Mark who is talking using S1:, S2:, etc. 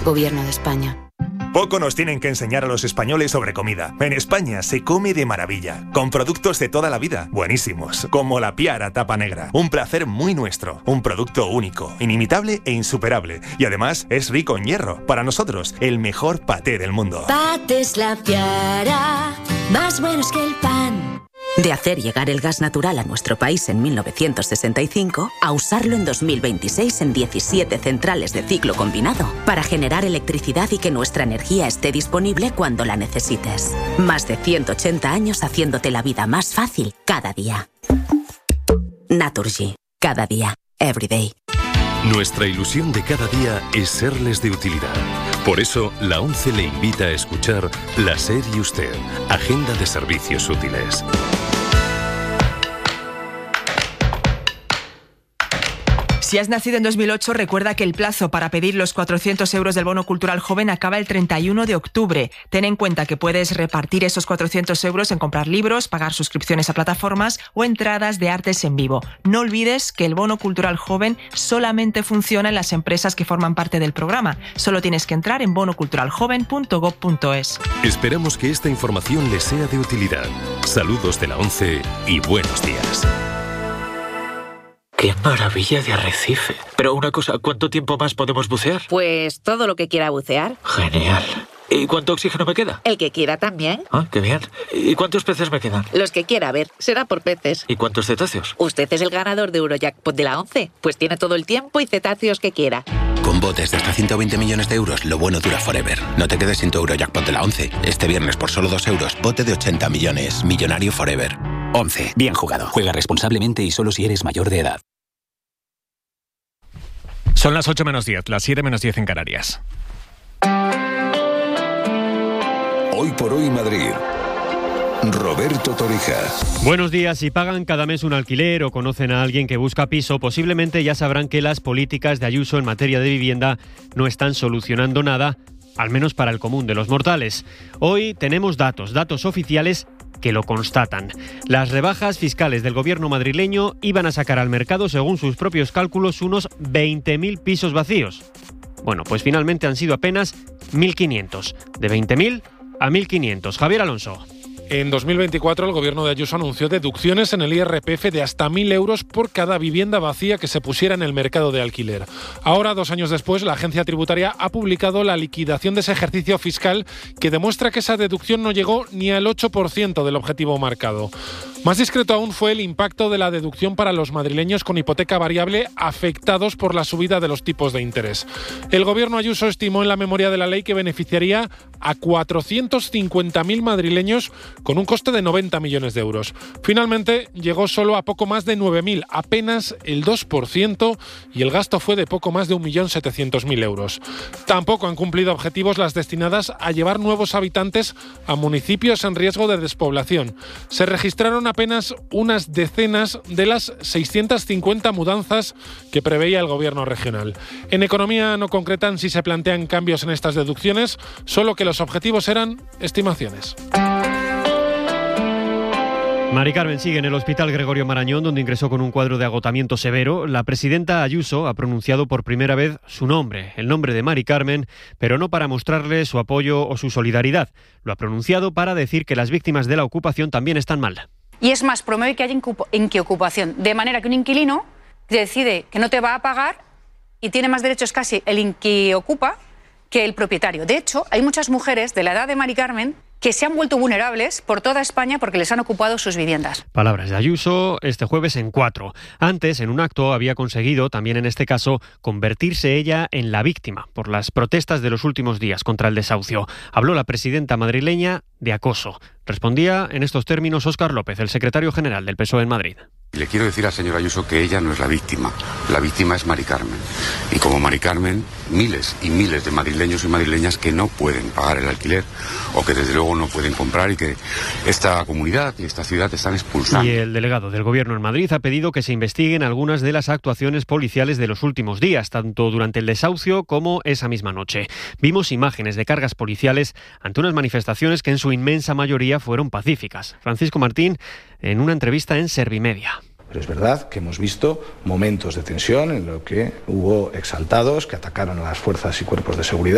S1: Gobierno de España.
S2: Poco nos tienen que enseñar a los españoles sobre comida. En España se come de maravilla, con productos de toda la vida, buenísimos, como la Piara Tapa Negra. Un placer muy nuestro, un producto único, inimitable e insuperable. Y además es rico en hierro. Para nosotros, el mejor paté del mundo.
S3: Patés La Piara, más buenos que el pan. De hacer llegar el gas natural a nuestro país en 1965 a usarlo en 2026 en 17 centrales de ciclo combinado para generar electricidad y que nuestra energía esté disponible cuando la necesites. Más de 180 años haciéndote la vida más fácil cada día. Naturgy. Cada día. Every day.
S4: Nuestra ilusión de cada día es serles de utilidad. Por eso, la ONCE le invita a escuchar La SER y Usted, Agenda de Servicios Útiles.
S5: Si has nacido en 2008, recuerda que el plazo para pedir los 400 euros del bono cultural joven acaba el 31 de octubre. Ten en cuenta que puedes repartir esos 400 euros en comprar libros, pagar suscripciones a plataformas o entradas de artes en vivo. No olvides que el bono cultural joven solamente funciona en las empresas que forman parte del programa. Solo tienes que entrar en bonoculturaljoven.gov.es.
S4: Esperamos que esta información les sea de utilidad. Saludos de la ONCE y buenos días.
S6: ¡Qué maravilla de arrecife! Pero una cosa, ¿cuánto tiempo más podemos bucear?
S7: Pues todo lo que quiera bucear.
S6: Genial. ¿Y cuánto oxígeno me queda?
S7: El que quiera también.
S6: Ah, qué bien. ¿Y cuántos peces me quedan?
S7: Los que quiera, a ver, será por peces.
S6: ¿Y cuántos cetáceos?
S7: Usted es el ganador de Eurojackpot de la ONCE, pues tiene todo el tiempo y cetáceos que quiera.
S8: Con botes de hasta 120 millones de euros, lo bueno dura forever. No te quedes sin tu Eurojackpot de la ONCE. Este viernes por solo 2 euros, bote de 80 millones. Millonario forever.
S9: 11. Bien jugado. Juega responsablemente y solo si eres mayor de edad.
S10: Son las 8 menos 10, las 7 menos 10 en Canarias.
S11: Hoy por hoy Madrid. Roberto Torija.
S12: Buenos días. Si pagan cada mes un alquiler o conocen a alguien que busca piso, posiblemente ya sabrán que las políticas de Ayuso en materia de vivienda no están solucionando nada, al menos para el común de los mortales. Hoy tenemos datos oficiales que lo constatan. Las rebajas fiscales del gobierno madrileño iban a sacar al mercado, según sus propios cálculos, unos 20.000 pisos vacíos. Bueno, pues finalmente han sido apenas 1.500. De 20.000 a 1.500. Javier Alonso.
S13: En 2024 el gobierno de Ayuso anunció deducciones en el IRPF de hasta 1.000 euros por cada vivienda vacía que se pusiera en el mercado de alquiler. Ahora, 2 años después, la agencia tributaria ha publicado la liquidación de ese ejercicio fiscal que demuestra que esa deducción no llegó ni al 8% del objetivo marcado. Más discreto aún fue el impacto de la deducción para los madrileños con hipoteca variable afectados por la subida de los tipos de interés. El gobierno Ayuso estimó en la memoria de la ley que beneficiaría a 450.000 madrileños con un coste de 90 millones de euros. Finalmente llegó solo a poco más de 9.000, apenas el 2%, y el gasto fue de poco más de 1.700.000 euros. Tampoco han cumplido objetivos las destinadas a llevar nuevos habitantes a municipios en riesgo de despoblación. Se registraron apenas unas decenas de las 650 mudanzas que preveía el gobierno regional. En economía no concretan si se plantean cambios en estas deducciones, solo que los objetivos eran estimaciones.
S12: Mari Carmen sigue en el Hospital Gregorio Marañón, donde ingresó con un cuadro de agotamiento severo. La presidenta Ayuso ha pronunciado por primera vez su nombre, el nombre de Mari Carmen, pero no para mostrarle su apoyo o su solidaridad. Lo ha pronunciado para decir que las víctimas de la ocupación también están mal.
S14: Y es más, promueve que haya inquiocupación, de manera que un inquilino decide que no te va a pagar y tiene más derechos casi el inquiocupa que el propietario. De hecho, hay muchas mujeres de la edad de Mari Carmen que se han vuelto vulnerables por toda España porque les han ocupado sus viviendas.
S12: Palabras de Ayuso este jueves en 4. Antes, en un acto, había conseguido, también en este caso, convertirse ella en la víctima por las protestas de los últimos días contra el desahucio. Habló la presidenta madrileña de acoso. Respondía en estos términos Óscar López, el secretario general del PSOE en Madrid.
S15: Le quiero decir al señor Ayuso que ella no es la víctima es Mari Carmen. Y como Mari Carmen, miles y miles de madrileños y madrileñas que no pueden pagar el alquiler o que desde luego no pueden comprar y que esta comunidad y esta ciudad están expulsando.
S12: Y el delegado del gobierno en Madrid ha pedido que se investiguen algunas de las actuaciones policiales de los últimos días, tanto durante el desahucio como esa misma noche. Vimos imágenes de cargas policiales ante unas manifestaciones que en su inmensa mayoría fueron pacíficas. Francisco Martín, en una entrevista en Servimedia.
S16: Pero es verdad que hemos visto momentos de tensión en los que hubo exaltados que atacaron a las fuerzas y cuerpos de seguridad.